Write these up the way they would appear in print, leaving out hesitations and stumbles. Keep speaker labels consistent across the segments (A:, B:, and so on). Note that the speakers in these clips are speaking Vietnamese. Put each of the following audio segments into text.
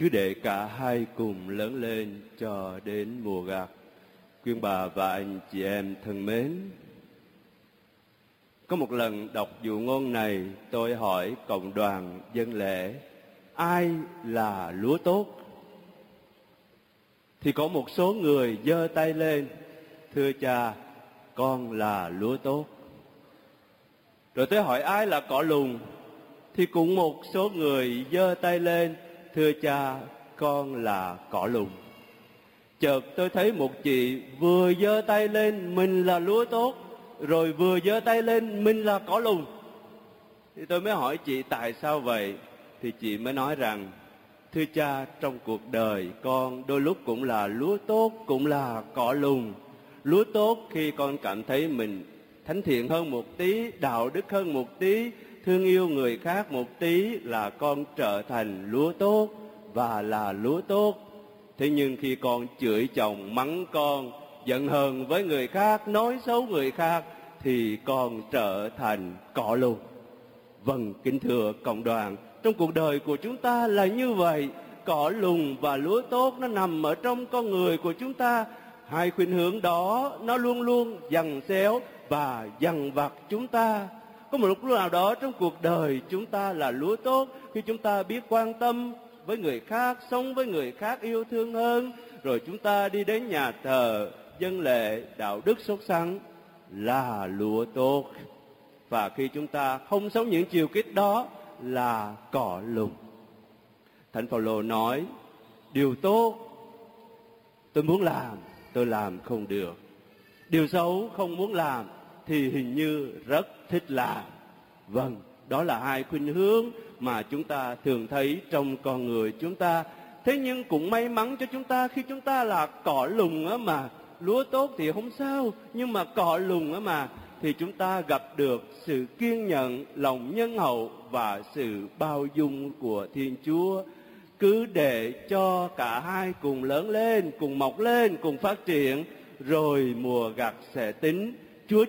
A: Cứ để cả hai cùng lớn lên cho đến mùa gặt. Quý bà và anh chị em thân mến, có một lần đọc dụ ngôn này, tôi hỏi cộng đoàn dân lễ, ai là lúa tốt? Thì có một số người giơ tay lên, thưa cha, con là lúa tốt. Rồi tôi hỏi ai là cỏ lùn? Thì cũng một số người giơ tay lên, thưa cha, con là cỏ lùn. Chợt tôi thấy một chị vừa giơ tay lên mình là lúa tốt, rồi vừa giơ tay lên mình là cỏ lùn. Thì tôi mới hỏi chị tại sao vậy? Thì chị mới nói rằng, thưa cha, trong cuộc đời con đôi lúc cũng là lúa tốt, cũng là cỏ lùn. Lúa tốt khi con cảm thấy mình thánh thiện hơn một tí, đạo đức hơn một tí, thương yêu người khác một tí là con trở thành lúa tốt và là lúa tốt. Thế nhưng khi con chửi chồng, mắng con, giận hờn với người khác, nói xấu người khác, thì con trở thành cỏ lùn. Vâng, kính thưa cộng đoàn, trong cuộc đời của chúng ta là như vậy. Cỏ lùn và lúa tốt nó nằm ở trong con người của chúng ta. Hai khuynh hướng đó nó luôn luôn giằng xéo và dằn vặt chúng ta. Có một lúc nào đó trong cuộc đời chúng ta là lúa tốt khi chúng ta biết quan tâm với người khác, sống với người khác yêu thương hơn. Rồi chúng ta đi đến nhà thờ, dân lễ, đạo đức sốt sắng là lúa tốt. Và khi chúng ta không sống những chiều kích đó là cỏ lùn. Thánh Phaolô nói, điều tốt tôi muốn làm, tôi làm không được. Điều xấu không muốn làm thì hình như rất thích làm. Vâng, đó là hai khuynh hướng mà chúng ta thường thấy trong con người chúng ta. Thế nhưng cũng may mắn cho chúng ta khi chúng ta là cỏ lùn á mà. Lúa tốt thì không sao, nhưng mà cỏ lùn á mà, thì chúng ta gặp được sự kiên nhẫn, lòng nhân hậu và sự bao dung của Thiên Chúa. Cứ để cho cả hai cùng lớn lên, cùng mọc lên, cùng phát triển, rồi mùa gặt sẽ tính. Chúa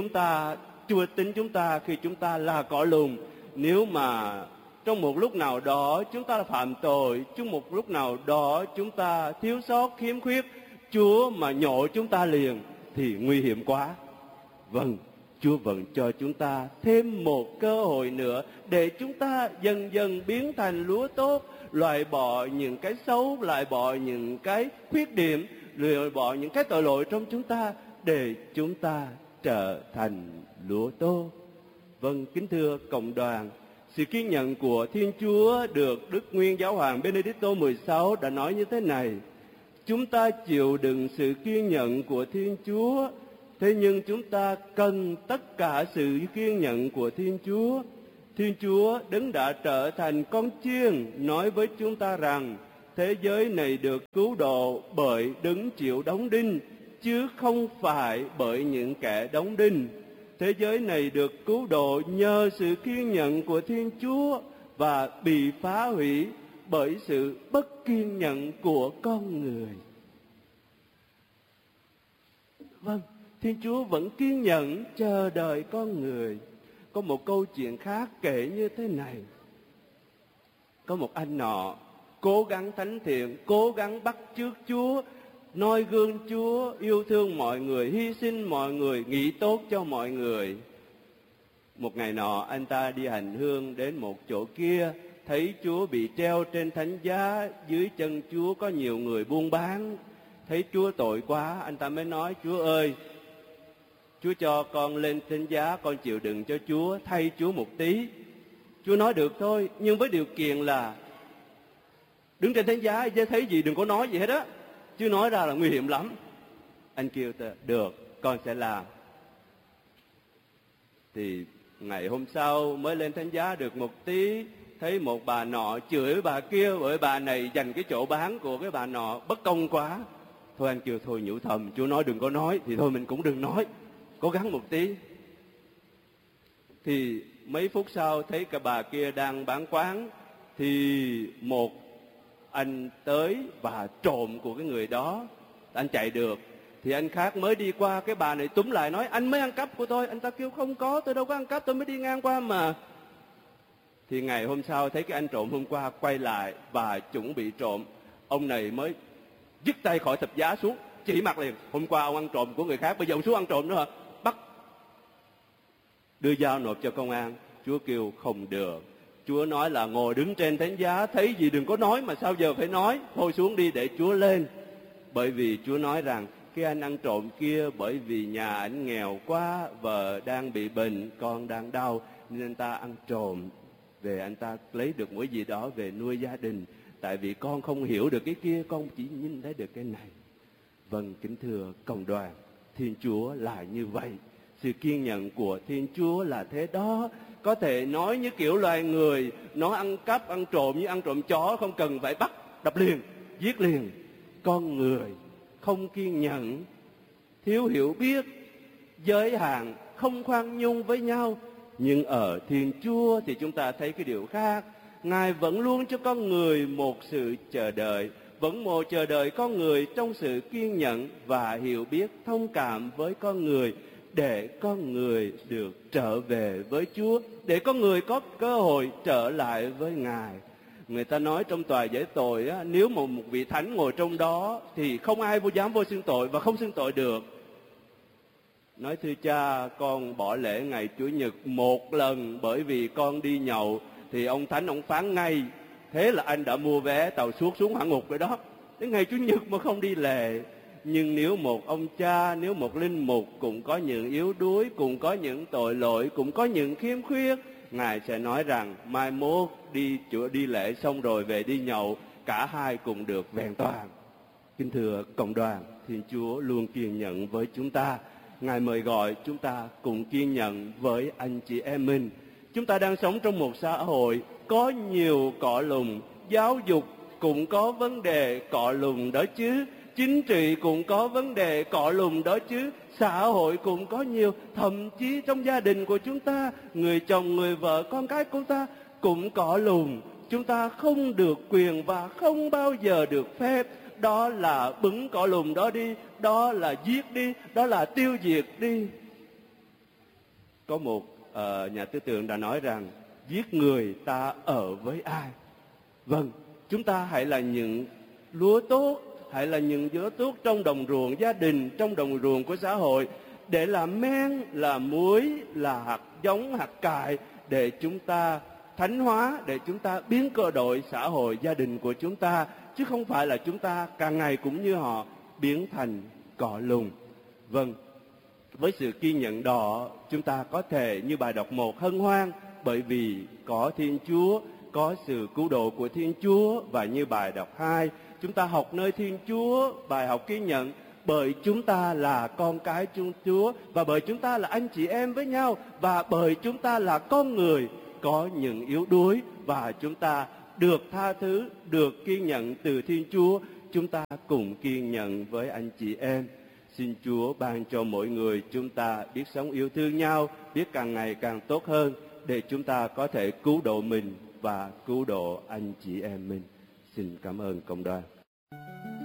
A: tính chúng ta khi chúng ta là cỏ lùn. Nếu mà trong một lúc nào đó chúng ta phạm tội, trong một lúc nào đó chúng ta thiếu sót, khiếm khuyết, Chúa mà nhổ chúng ta liền thì nguy hiểm quá. Vâng, Chúa vẫn cho chúng ta thêm một cơ hội nữa để chúng ta dần dần biến thành lúa tốt, loại bỏ những cái xấu, loại bỏ những cái khuyết điểm, loại bỏ những cái tội lỗi trong chúng ta để chúng ta trở thành lúa tốt. Vâng, kính thưa cộng đoàn, sự kiên nhẫn của Thiên Chúa được Đức Nguyên Giáo hoàng Benedicto 16 đã nói như thế này: chúng ta chịu đựng sự kiên nhẫn của Thiên Chúa, thế nhưng chúng ta cần tất cả sự kiên nhẫn của Thiên Chúa. Thiên Chúa đấng đã trở thành con chiên nói với chúng ta rằng thế giới này được cứu độ bởi đấng chịu đóng đinh, chứ không phải bởi những kẻ đóng đinh. Thế giới này được cứu độ nhờ sự kiên nhẫn của Thiên Chúa và bị phá hủy bởi sự bất kiên nhẫn của con người. Vâng, Thiên Chúa vẫn kiên nhẫn chờ đợi con người. Có một câu chuyện khác kể như thế này. Có một anh nọ cố gắng thánh thiện, cố gắng bắt chước Chúa, noi gương Chúa, yêu thương mọi người, hy sinh mọi người, nghĩ tốt cho mọi người. Một ngày nọ anh ta đi hành hương đến một chỗ kia, thấy Chúa bị treo trên thánh giá, dưới chân Chúa có nhiều người buôn bán. Thấy Chúa tội quá, anh ta mới nói: Chúa ơi, Chúa cho con lên thánh giá, con chịu đựng cho Chúa, thay Chúa một tí. Chúa nói được thôi, nhưng với điều kiện là đứng trên thánh giá chứ thấy gì đừng có nói gì hết á, chứ nói ra là nguy hiểm lắm. Anh kêu được, con sẽ làm. Thì ngày hôm sau mới lên thánh giá được một tí, thấy một bà nọ chửi bà kia bởi bà này giành cái chỗ bán của cái bà nọ, bất công quá. Thôi anh kêu thôi nhủ thầm, Chúa nói đừng có nói thì thôi mình cũng đừng nói, cố gắng một tí. Thì mấy phút sau thấy cái bà kia đang bán quán, thì một anh tới và trộm của cái người đó. Anh chạy được thì anh khác mới đi qua, cái bà này túm lại nói: anh mới ăn cắp của tôi. Anh ta kêu không có, tôi đâu có ăn cắp, tôi mới đi ngang qua mà. Thì ngày hôm sau thấy cái anh trộm hôm qua quay lại và chuẩn bị trộm, ông này mới dứt tay khỏi thập giá xuống, chỉ mặt liền: hôm qua ông ăn trộm của người khác, bây giờ ông xuống ăn trộm nữa hả? Bắt, đưa dao nộp cho công an. Chúa kêu không được. Chúa nói là ngồi đứng trên thánh giá, thấy gì đừng có nói, mà sao giờ phải nói? Thôi xuống đi để Chúa lên. Bởi vì Chúa nói rằng cái anh ăn trộm kia, bởi vì nhà ảnh nghèo quá, vợ đang bị bệnh, con đang đau, nên anh ta ăn trộm về, anh ta lấy được một gì đó về nuôi gia đình. Tại vì con không hiểu được cái kia, con chỉ nhìn thấy được cái này. Vâng, kính thưa cộng đoàn, Thiên Chúa là như vậy. Sự kiên nhẫn của Thiên Chúa là thế đó. Có thể nói như kiểu loài người, nó ăn cắp, ăn trộm như ăn trộm chó, không cần phải bắt, đập liền, giết liền. Con người không kiên nhẫn, thiếu hiểu biết, giới hạn, không khoan nhung với nhau. Nhưng ở Thiên Chúa thì chúng ta thấy cái điều khác. Ngài vẫn luôn cho con người một sự chờ đợi, vẫn một chờ đợi con người trong sự kiên nhẫn và hiểu biết, thông cảm với con người, để con người được trở về với Chúa, để con người có cơ hội trở lại với Ngài. Người ta nói trong tòa giải tội á, nếu một vị thánh ngồi trong đó thì không ai dám vô xưng tội và không xưng tội được. Nói thưa cha, con bỏ lễ ngày Chủ nhật một lần bởi vì con đi nhậu, thì ông thánh ông phán ngay, thế là anh đã mua vé tàu suốt xuống hỏa ngục rồi đó. Đến ngày Chủ nhật mà không đi lễ. Nhưng nếu một ông cha, nếu một linh mục cũng có những yếu đuối, cũng có những tội lỗi, cũng có những khiếm khuyết, Ngài sẽ nói rằng mai mốt đi lễ xong rồi về đi nhậu, cả hai cùng được vẹn toàn. Kính thưa cộng đoàn, Thiên Chúa luôn kiên nhẫn với chúng ta. Ngài mời gọi chúng ta cùng kiên nhẫn với anh chị em mình. Chúng ta đang sống trong một xã hội có nhiều cọ lùng, giáo dục cũng có vấn đề cọ lùng đó chứ, chính trị cũng có vấn đề cọ lùng đó chứ, xã hội cũng có nhiều, thậm chí trong gia đình của chúng ta, người chồng, người vợ, con cái của ta cũng cọ lùng. Chúng ta không được quyền và không bao giờ được phép, đó là bứng cọ lùng đó đi, đó là giết đi, đó là tiêu diệt đi. Có một nhà tư tưởng đã nói rằng giết người ta ở với ai? Vâng, chúng ta hãy là những lúa tốt, hãy là những dứa tốt trong đồng ruộng gia đình, trong đồng ruộng của xã hội, để làm men, là muối, là hạt giống, hạt cải, để chúng ta thánh hóa, để chúng ta biến cơ đội xã hội gia đình của chúng ta, chứ không phải là chúng ta càng ngày cũng như họ biến thành cỏ lùng. Vâng, với sự kiên nhẫn đó, chúng ta có thể như bài đọc 1 hân hoan, bởi vì có Thiên Chúa, có sự cứu độ của Thiên Chúa. Và như bài đọc 2, chúng ta học nơi Thiên Chúa, bài học kiên nhẫn, bởi chúng ta là con cái Chúa, và bởi chúng ta là anh chị em với nhau, và bởi chúng ta là con người có những yếu đuối, và chúng ta được tha thứ, được kiên nhẫn từ Thiên Chúa. Chúng ta cùng kiên nhẫn với anh chị em. Xin Chúa ban cho mỗi người chúng ta biết sống yêu thương nhau, biết càng ngày càng tốt hơn, để chúng ta có thể cứu độ mình và cứu độ anh chị em mình. Xin cảm ơn cộng đoàn.